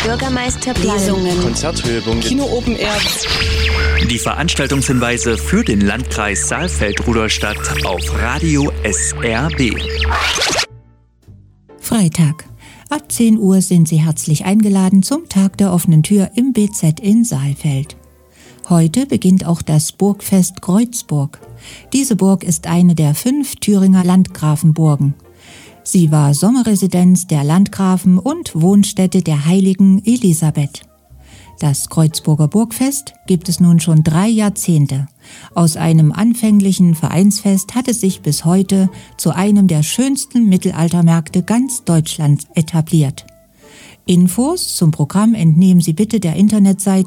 Bürgermeisterplanungen, Konzerthörungen, Kino Open Air. Die Veranstaltungshinweise für den Landkreis Saalfeld-Rudolstadt auf Radio SRB. Freitag. Ab 10 Uhr sind Sie herzlich eingeladen zum Tag der offenen Tür im BZ in Saalfeld. Heute beginnt auch das Burgfest Kreuzburg. Diese Burg ist eine der 5 Thüringer Landgrafenburgen. Sie war Sommerresidenz der Landgrafen und Wohnstätte der heiligen Elisabeth. Das Kreuzburger Burgfest gibt es nun schon 3 Jahrzehnte. Aus einem anfänglichen Vereinsfest hat es sich bis heute zu einem der schönsten Mittelaltermärkte ganz Deutschlands etabliert. Infos zum Programm entnehmen Sie bitte der Internetseite